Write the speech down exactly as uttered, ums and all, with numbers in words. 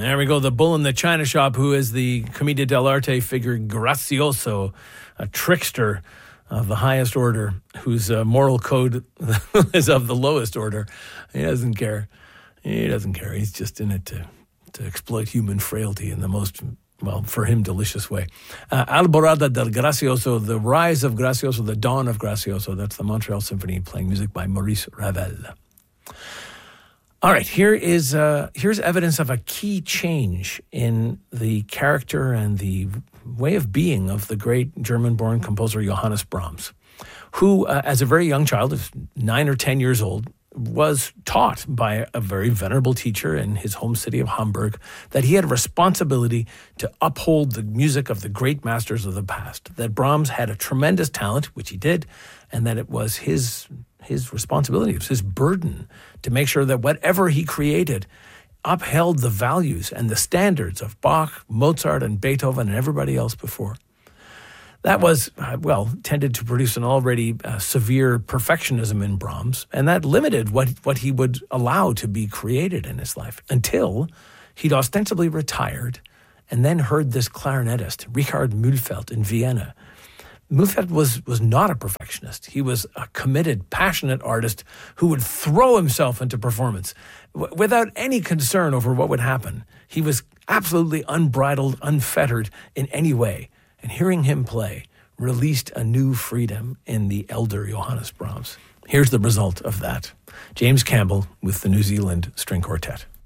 There we go. The bull in the china shop, who is the commedia dell'arte figure Gracioso, a trickster of the highest order, whose uh, moral code is of the lowest order. He doesn't care. He doesn't care. He's just in it to, to exploit human frailty in the most, well, for him, delicious way. Uh, Alborada del Gracioso, the rise of Gracioso, the dawn of Gracioso. That's the Montreal Symphony playing music by Maurice Ravel. All right, here is uh, here's evidence of a key change in the character and the way of being of the great German-born composer Johannes Brahms, who, uh, as a very young child, of nine or ten years old, was taught by a very venerable teacher in his home city of Hamburg that he had a responsibility to uphold the music of the great masters of the past, that Brahms had a tremendous talent, which he did, and that it was his his responsibility, it was his burden to make sure that whatever he created upheld the values and the standards of Bach, Mozart, and Beethoven and everybody else before. That was, uh, well, tended to produce an already uh, severe perfectionism in Brahms, and that limited what, what he would allow to be created in his life until he'd ostensibly retired and then heard this clarinetist, Richard Mühlfeld, in Vienna. Mühlfeld was, was not a perfectionist. He was a committed, passionate artist who would throw himself into performance w- without any concern over what would happen. He was absolutely unbridled, unfettered in any way. And hearing him play released a new freedom in the elder Johannes Brahms. Here's the result of that. James Campbell with the New Zealand String Quartet.